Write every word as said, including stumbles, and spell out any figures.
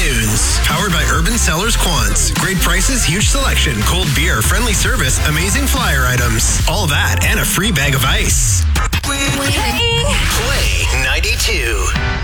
afternoons. Powered by Urban Cellars Quants. Great prices, huge selection, cold beer, friendly service, amazing flyer items. All that and a free bag of ice.